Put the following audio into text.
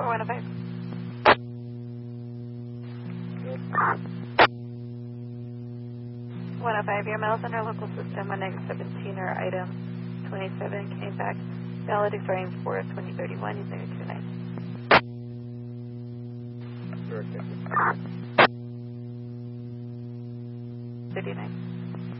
4105. 105, your miles on our local system on exit 17 or item 27 came back valid expiring 4/2031 using your 29. Sure, 39.